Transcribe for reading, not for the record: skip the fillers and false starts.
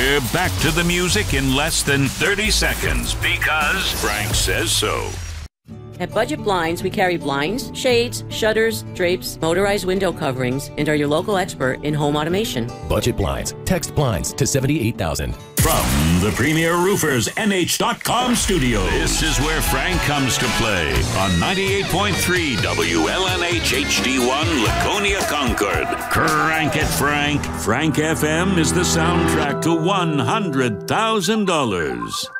We're back to the music in less than 30 seconds because Frank says so. At Budget Blinds, we carry blinds, shades, shutters, drapes, motorized window coverings, and are your local expert in home automation. Budget Blinds. Text blinds to 78,000. From the Premier Roofers NH.com studio, this is where Frank comes to play on 98.3 WLNH HD1 Laconia Concord. Crank it, Frank. Frank FM is the soundtrack to $100,000.